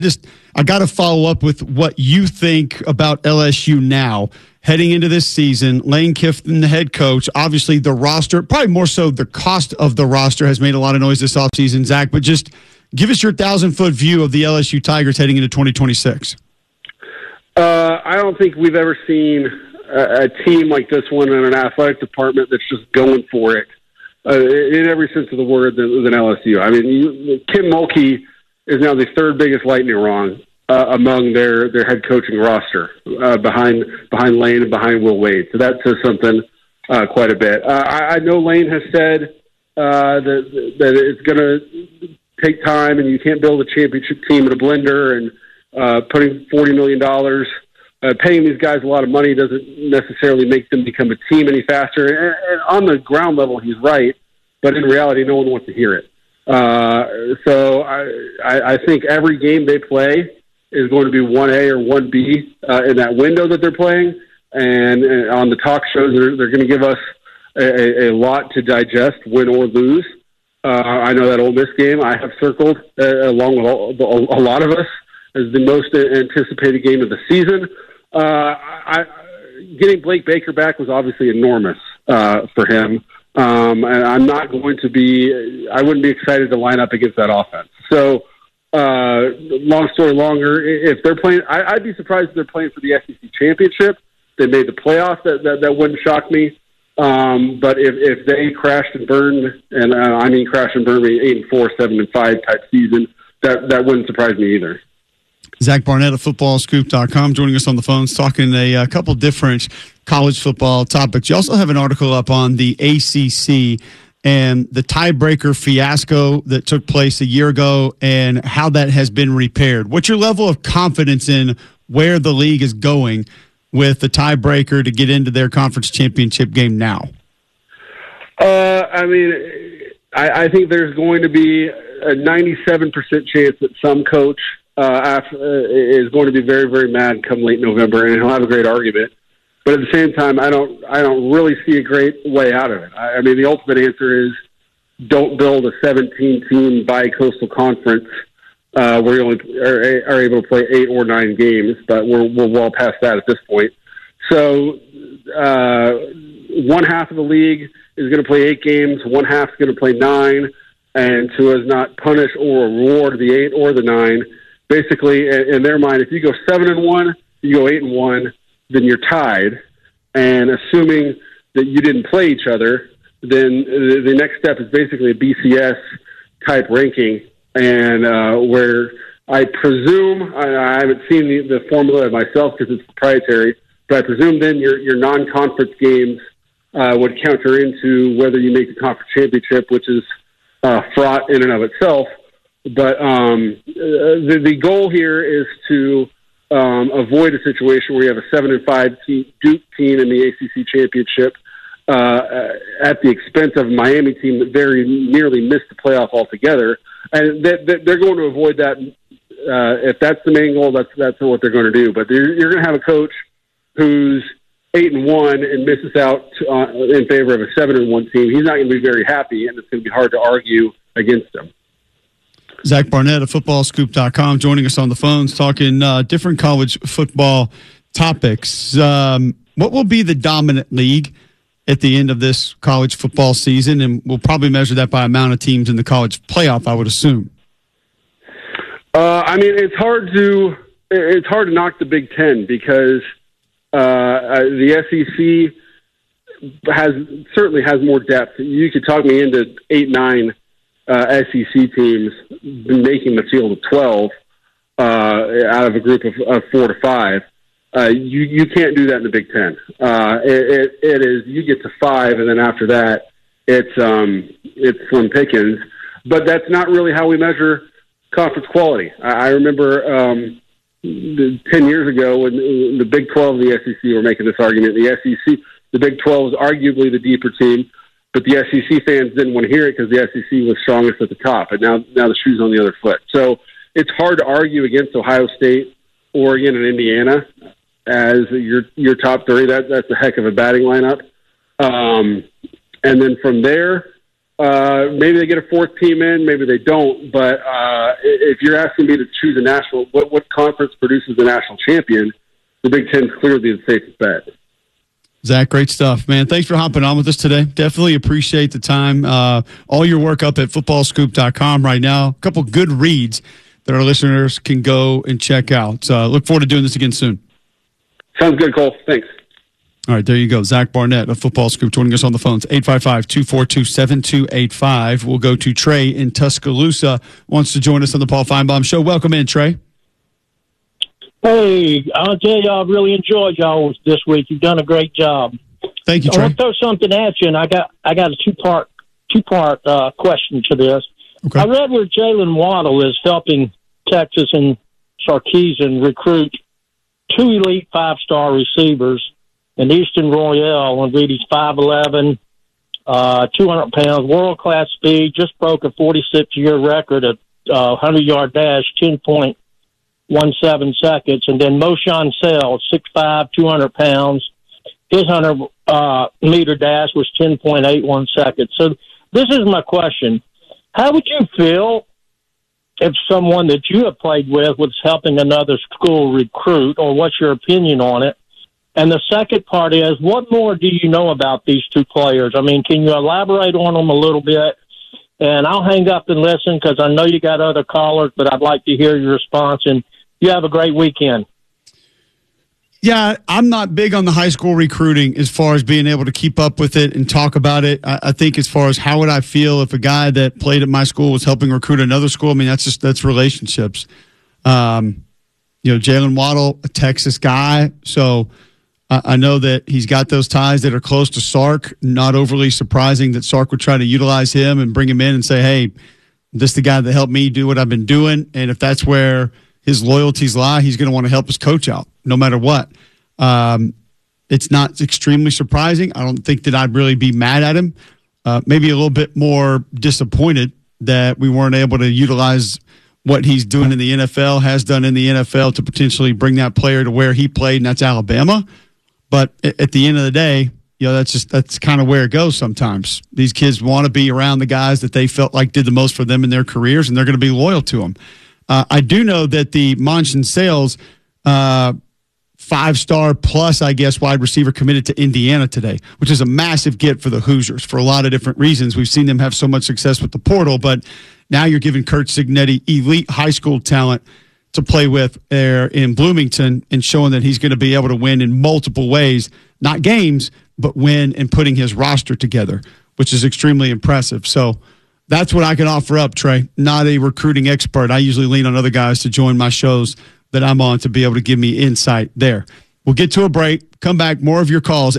I got to follow up with what you think about LSU now heading into this season. Lane Kiffin, the head coach, obviously the roster, probably more so the cost of the roster has made a lot of noise this offseason, Zach, but just give us your 1,000-foot view of the LSU Tigers heading into 2026. I don't think we've ever seen a team like this one in an athletic department that's just going for it in every sense of the word than LSU. I mean, Kim Mulkey is now the third biggest lightning rod among their head coaching roster, behind Lane and behind Will Wade. So that says something quite a bit. I know Lane has said that it's going to take time, and you can't build a championship team in a blender, and putting $40 million, paying these guys a lot of money doesn't necessarily make them become a team any faster. And on the ground level, he's right, but in reality, no one wants to hear it. So I think every game they play is going to be 1A or 1B in that window that they're playing. And on the talk shows, they're going to give us a lot to digest, win or lose. I know that Ole Miss game I have circled, along with a lot of us, as the most anticipated game of the season. Getting Blake Baker back was obviously enormous for him. And I'm not going to be – I wouldn't be excited to line up against that offense. So, long story longer, if they're playing – I'd be surprised if they're playing for the SEC championship. They made the playoffs. That wouldn't shock me. But if they crashed and burned, and I mean crashed and burned, 8-4, 7-5 type season, that wouldn't surprise me either. Zach Barnett of FootballScoop.com joining us on the phones, talking a couple different college football topics. You also have an article up on the ACC and the tiebreaker fiasco that took place a year ago and how that has been repaired. What's your level of confidence in where the league is going with the tiebreaker to get into their conference championship game now? I mean, I think there's going to be a 97% chance that some coach is going to be very, very mad come late November, and he'll have a great argument. But at the same time, I don't really see a great way out of it. I mean, the ultimate answer is don't build a 17-team bi-coastal conference where you only are able to play 8 or 9 games, but we're well past that at this point. So one half of the league is going to play 8 games, one half is going to play 9, and to us not punish or reward the 8 or the 9. Basically, in their mind, if you go 7-1, you go 8-1, then you're tied. And assuming that you didn't play each other, then the next step is basically a BCS type ranking, and where I presume I haven't seen the formula myself because it's proprietary, but I presume then your non-conference games would counter into whether you make the conference championship, which is fraught in and of itself. But the goal here is to avoid a situation where you have a 7-5 Duke team in the ACC championship at the expense of a Miami team that very nearly missed the playoff altogether. And they're going to avoid that. If that's the main goal, that's what they're going to do. But you're going to have a coach who's 8-1 and misses out in favor of a 7-1 team. He's not going to be very happy, and it's going to be hard to argue against him. Zach Barnett of FootballScoop.com joining us on the phones, talking different college football topics. What will be the dominant league at the end of this college football season? And we'll probably measure that by amount of teams in the college playoff, I would assume. I mean, it's hard to knock the Big Ten because the SEC certainly has more depth. You could talk me into 8-9 SEC teams making the field of 12 out of a group of 4 to 5. You can't do that in the Big Ten. It is you get to 5, and then after that, it's slim pickings. But that's not really how we measure conference quality. I remember 10 years ago when the Big 12 and the SEC were making this argument. The Big 12 is arguably the deeper team. But the SEC fans didn't want to hear it because the SEC was strongest at the top, and now the shoe's on the other foot. So it's hard to argue against Ohio State, Oregon, and Indiana as your top 3. That's a heck of a batting lineup. And then from there, Maybe they get a fourth team in, maybe they don't. But if you're asking me to choose a national, what conference produces a national champion, the Big Ten is clearly the safest bet. Zach, great stuff, man. Thanks for hopping on with us today. Definitely appreciate the time. All your work up at footballscoop.com right now. A couple good reads that our listeners can go and check out. Look forward to doing this again soon. Sounds good, Cole. Thanks. All right, there you go. Zach Barnett of Football Scoop joining us on the phones, 855-242-7285. We'll go to Trey in Tuscaloosa, wants to join us on the Paul Feinbaum Show. Welcome in, Trey. Hey, I'll tell you, I've really enjoyed y'all this week. You've done a great job. Thank you, Trey. I want to throw something at you, and I got a two-part question to this. Okay. I read where Jalen Waddle is helping Texas and Sarkisian recruit 2 elite 5-star receivers. And Easton Royale, and read he's 5'11", 200 pounds, world-class speed, just broke a 46-year record at 100-yard dash, 10.17 seconds. And then Moshawn Sales, 6'5", 200 pounds, his 100-meter dash was 10.81 seconds. So this is my question. How would you feel if someone that you have played with was helping another school recruit, or what's your opinion on it? And the second part is, what more do you know about these two players? I mean, can you elaborate on them a little bit? And I'll hang up and listen because I know you got other callers, but I'd like to hear your response. And you have a great weekend. Yeah, I'm not big on the high school recruiting as far as being able to keep up with it and talk about it. I think as far as how would I feel if a guy that played at my school was helping recruit another school, I mean, that's relationships. Jalen Waddle, a Texas guy, so I know that he's got those ties that are close to Sark. Not overly surprising that Sark would try to utilize him and bring him in and say, hey, this is the guy that helped me do what I've been doing. And if that's where his loyalties lie, he's going to want to help his coach out no matter what. It's not extremely surprising. I don't think that I'd really be mad at him. Maybe a little bit more disappointed that we weren't able to utilize what he's doing in the NFL, has done in the NFL, to potentially bring that player to where he played, and that's Alabama. But at the end of the day, that's kind of where it goes sometimes. These kids want to be around the guys that they felt like did the most for them in their careers, and they're going to be loyal to them. I do know that the Monshawn Sales 5-star plus, I guess, wide receiver committed to Indiana today, which is a massive get for the Hoosiers for a lot of different reasons. We've seen them have so much success with the portal, but now you're giving Curt Cignetti elite high school talent to play with there in Bloomington and showing that he's going to be able to win in multiple ways, not games, but win and putting his roster together, which is extremely impressive. So that's what I can offer up, Trey. Not a recruiting expert. I usually lean on other guys to join my shows that I'm on to be able to give me insight there. We'll get to a break. Come back. More of your calls,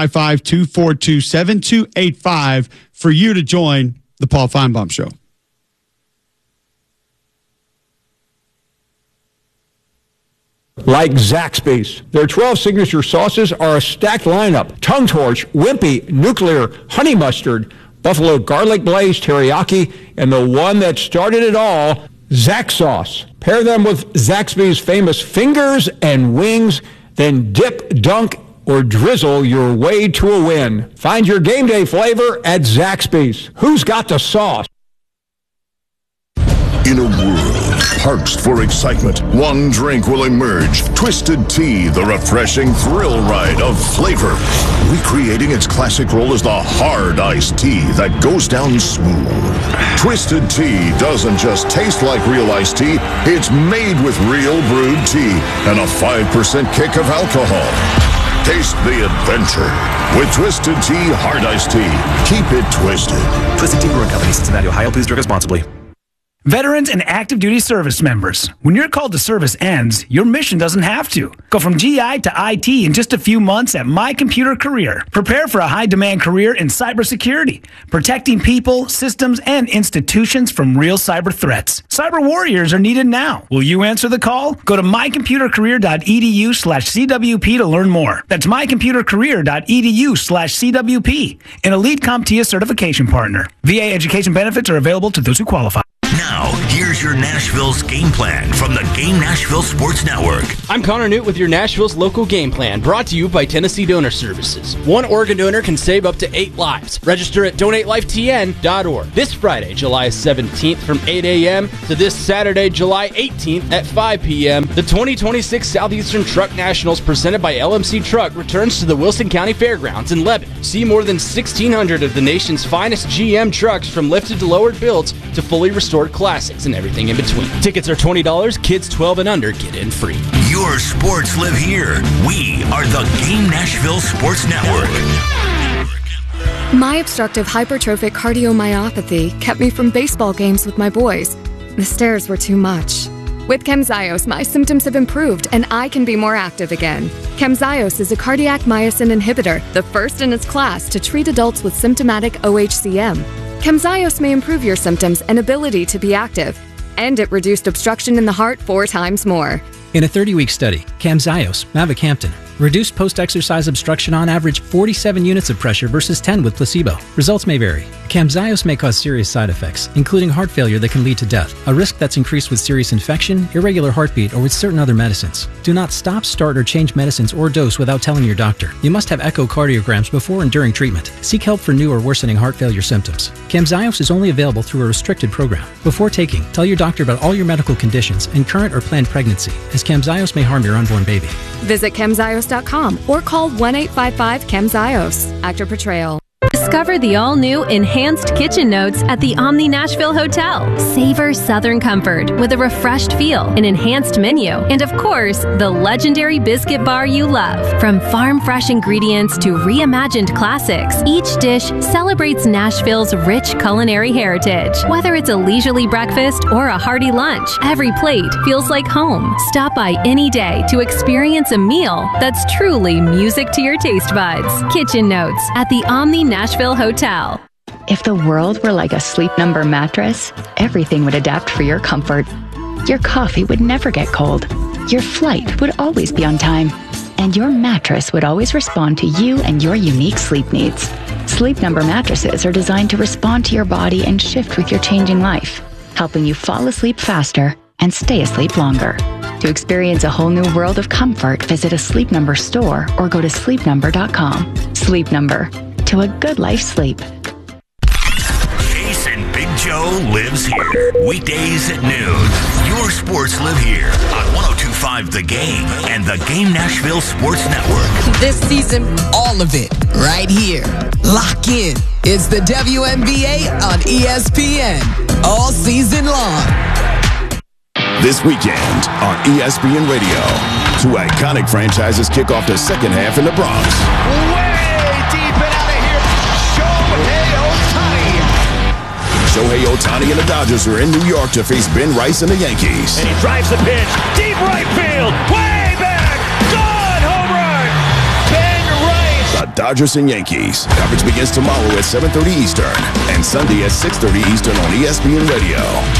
855-242-7285 for you to join the Paul Feinbaum Show. Like Zaxby's. Their 12 signature sauces are a stacked lineup. Tongue Torch, Wimpy, Nuclear, Honey Mustard, Buffalo Garlic Blaze, Teriyaki, and the one that started it all, Zax Sauce. Pair them with Zaxby's famous fingers and wings, then dip, dunk, or drizzle your way to a win. Find your game day flavor at Zaxby's. Who's got the sauce? In a world parched for excitement, one drink will emerge. Twisted Tea, the refreshing thrill ride of flavor. Recreating its classic role as the hard iced tea that goes down smooth. Twisted Tea doesn't just taste like real iced tea, it's made with real brewed tea and a 5% kick of alcohol. Taste the adventure with Twisted Tea Hard Iced Tea. Keep it twisted. Twisted Tea Brewing Company, Cincinnati, Ohio. Please drink responsibly. Veterans and active duty service members. When your call to service ends, your mission doesn't have to. Go from GI to IT in just a few months at My Computer Career. Prepare for a high-demand career in cybersecurity, protecting people, systems, and institutions from real cyber threats. Cyber warriors are needed now. Will you answer the call? Go to mycomputercareer.edu/CWP to learn more. That's mycomputercareer.edu/CWP, an elite CompTIA certification partner. VA education benefits are available to those who qualify. Now, here's here's your Nashville's game plan from the Game Nashville Sports Network. I'm Connor Newt with your Nashville's local game plan, brought to you by Tennessee Donor Services. One organ donor can save up to 8 lives. Register at donatelifetn.org. This Friday, July 17th from 8 a.m. to this Saturday, July 18th at 5 p.m., the 2026 Southeastern Truck Nationals presented by LMC Truck returns to the Wilson County Fairgrounds in Lebanon. See more than 1,600 of the nation's finest GM trucks, from lifted to lowered builds to fully restored classics and everything in between. Tickets are $20. Kids 12 and under get in free. Your sports live here. We are the Game Nashville Sports Network. My obstructive hypertrophic cardiomyopathy kept me from baseball games with my boys. The stairs were too much. With Camzyos, my symptoms have improved and I can be more active again. Camzyos is a cardiac myosin inhibitor, the first in its class to treat adults with symptomatic OHCM. Camzyos may improve your symptoms and ability to be active, and it reduced obstruction in the heart 4 times more. In a 30-week study, Camzyos, mavacamten, reduced post-exercise obstruction on average 47 units of pressure versus 10 with placebo. Results may vary. Camzyos may cause serious side effects, including heart failure that can lead to death, a risk that's increased with serious infection, irregular heartbeat, or with certain other medicines. Do not stop, start, or change medicines or dose without telling your doctor. You must have echocardiograms before and during treatment. Seek help for new or worsening heart failure symptoms. Camzyos is only available through a restricted program. Before taking, tell your doctor about all your medical conditions and current or planned pregnancy, as Camzyos may harm your unborn baby. Visit Camzyos.com or call 1-855-CAMZYOS. Actor Portrayal. Discover the all-new Enhanced Kitchen Notes at the Omni Nashville Hotel. Savor Southern comfort with a refreshed feel, an enhanced menu, and of course, the legendary biscuit bar you love. From farm-fresh ingredients to reimagined classics, each dish celebrates Nashville's rich culinary heritage. Whether it's a leisurely breakfast or a hearty lunch, every plate feels like home. Stop by any day to experience a meal that's truly music to your taste buds. Kitchen Notes at the Omni Nashville Hotel. If the world were like a Sleep Number mattress, everything would adapt for your comfort. Your coffee would never get cold. Your flight would always be on time. And your mattress would always respond to you and your unique sleep needs. Sleep Number mattresses are designed to respond to your body and shift with your changing life, helping you fall asleep faster and stay asleep longer. To experience a whole new world of comfort, visit a Sleep Number store or go to sleepnumber.com. Sleep Number. To a good life sleep. Jason Big Joe lives here. Weekdays at noon. Your sports live here on 102.5 The Game and the Game Nashville Sports Network. This season, all of it, right here. Lock in. It's the WNBA on ESPN. All season long. This weekend on ESPN Radio, 2 iconic franchises kick off the second half in the Bronx. Shohei Ohtani and the Dodgers are in New York to face Ben Rice and the Yankees. And he drives the pitch. Deep right field. Way back. Gone. Home run. Ben Rice. The Dodgers and Yankees. Coverage begins tomorrow at 7:30 Eastern and Sunday at 6:30 Eastern on ESPN Radio.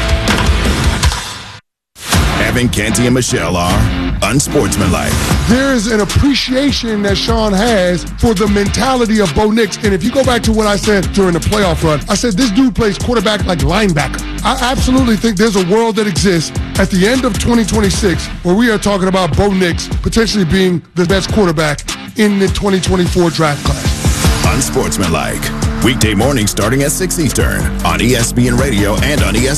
Evan, Canty, and Michelle are unsportsmanlike. There is an appreciation that Sean has for the mentality of Bo Nix. And if you go back to what I said during the playoff run, I said this dude plays quarterback like linebacker. I absolutely think there's a world that exists at the end of 2026 where we are talking about Bo Nix potentially being the best quarterback in the 2024 draft class. Unsportsmanlike. Weekday morning starting at 6 Eastern on ESPN Radio and on ESPN.